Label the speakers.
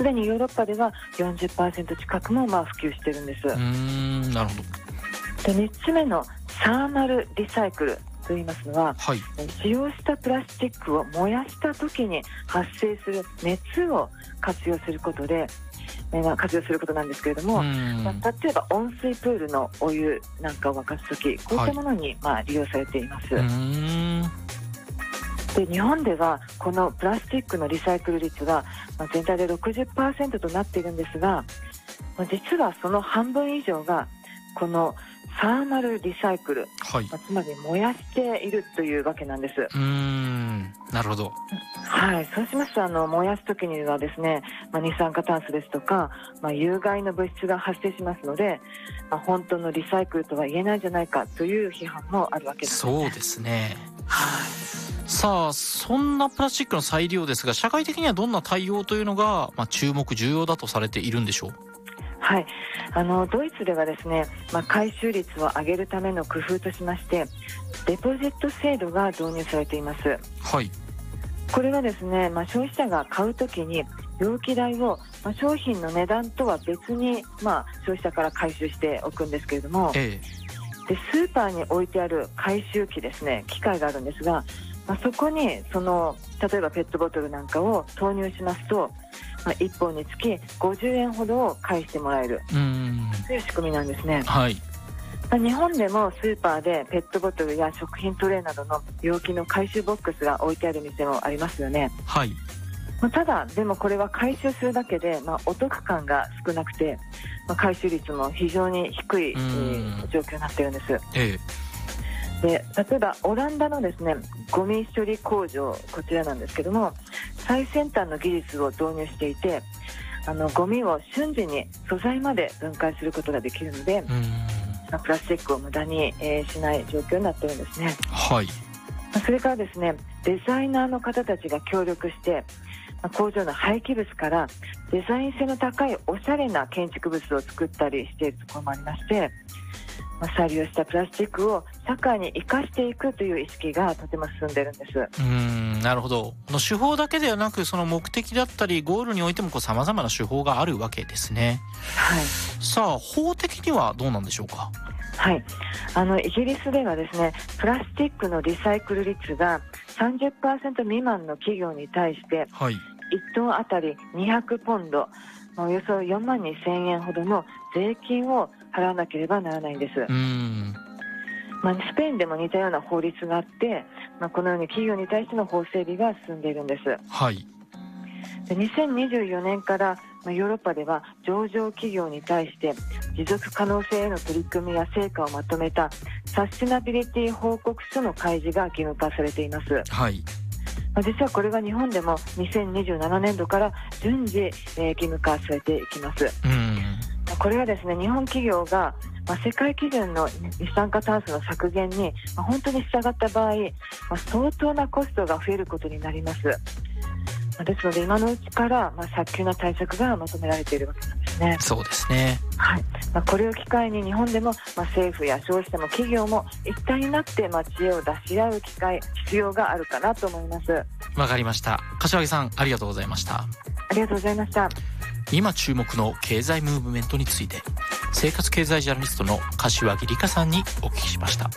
Speaker 1: すでにヨーロッパでは 40% 近くも普及してるんです。
Speaker 2: なるほど。
Speaker 1: で3つ目のサーマルリサイクルといいますのは、
Speaker 2: はい、
Speaker 1: 使用したプラスチックを燃やした時に発生する熱を活用することで、活用することなんですけれども、例えば温水プールのお湯なんかを沸かす時、こういったものに利用されています。で日本ではこのプラスチックのリサイクル率が全体で 60% となっているんですが、実はその半分以上がこのサーマルリサイクル、
Speaker 2: はい、
Speaker 1: つまり燃やしているというわけなんです。
Speaker 2: なるほど。
Speaker 1: はい、そうしますと燃やすときにはですね、二酸化炭素ですとか、有害な物質が発生しますので、本当のリサイクルとは言えないんじゃないかという批判もあるわけです。
Speaker 2: そうですね。
Speaker 1: はい。
Speaker 2: さあそんなプラスチックの再利用ですが、社会的にはどんな対応というのが、重要だとされているんでしょう。
Speaker 1: はい、ドイツではですね、回収率を上げるための工夫としましてデポジット制度が導入されています。
Speaker 2: はい、
Speaker 1: これはですね、消費者が買うときに容器代を、商品の値段とは別に、消費者から回収しておくんですけれども、でスーパーに置いてある回収機ですね、機械があるんですが、そこに例えばペットボトルなんかを投入しますと、1本につき50円ほどを返してもらえるという仕組みなんですね。
Speaker 2: はい、
Speaker 1: 日本でもスーパーでペットボトルや食品トレーなどの容器の回収ボックスが置いてある店もありますよね。
Speaker 2: はい、
Speaker 1: ただでもこれは回収するだけで、お得感が少なくて、回収率も非常に低い、状況になっているんです。で例えばオランダのですねゴミ処理工場、こちらなんですけども、最先端の技術を導入していて、ゴミを瞬時に素材まで分解することができるので、プラスチックを無駄に、しない状況になっているんですね。
Speaker 2: はい、
Speaker 1: それからですね、デザイナーの方たちが協力して工場の廃棄物からデザイン性の高いおしゃれな建築物を作ったりしているところもありまして、再利用したプラスチックを社会に生かしていくという意識がとても進んでいるんです。
Speaker 2: なるほど。手法だけではなく、その目的だったりゴールにおいてもさまざまな手法があるわけですね。
Speaker 1: はい、
Speaker 2: さあ法的にはどうなんでしょうか。
Speaker 1: はい、イギリスではですね、プラスチックのリサイクル率が 30% 未満の企業に対して、1トンあたり200ポンド、およそ4万2000円ほどの税金を払わなければならないんです。スペインでも似たような法律があって、このように企業に対しての法整備が進んでいるんです。
Speaker 2: はい、
Speaker 1: で2024年からヨーロッパでは上場企業に対して持続可能性への取り組みや成果をまとめたサスティナビリティ報告書の開示が義務化されています。
Speaker 2: はい、
Speaker 1: 実はこれが日本でも2027年度から順次、義務化されていきます。これはですね、日本企業が世界基準の二酸化炭素の削減に本当に従った場合、相当なコストが増えることになります。ですので今のうちから早急な対策が求められているわけなんですね。
Speaker 2: そうですね。
Speaker 1: はい、これを機会に日本でも政府や消費者も企業も一体になって知恵を出し合う機会、必要があるかなと思います。
Speaker 2: わかりました。柏木さん、ありがとうございました。
Speaker 1: ありがとうございました。
Speaker 2: 今注目の経済ムーブメントについて、生活経済ジャーナリストの柏木理香さんにお聞きしました。